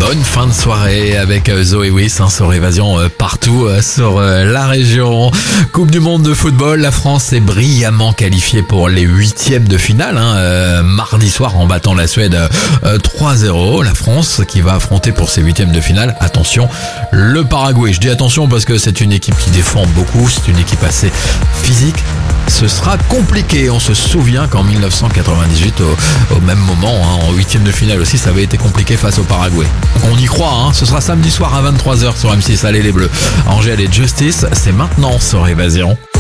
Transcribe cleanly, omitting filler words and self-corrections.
Bonne fin de soirée avec Zoé Wiss sur Évasion partout sur la région. Coupe du monde de football, la France est brillamment qualifiée pour les huitièmes de finale. Mardi soir en battant la Suède 3-0. La France qui va affronter pour ses huitièmes de finale, attention, le Paraguay. Je dis attention parce que c'est une équipe qui défend beaucoup, c'est une équipe assez physique. Ce sera compliqué. On se souvient qu'en 1998, au même moment, en huitième de finale aussi, ça avait été compliqué face au Paraguay. Donc on y croit, ce sera samedi soir à 23h sur M6. Allez les Bleus. Angèle et Justice, c'est maintenant sur Évasion.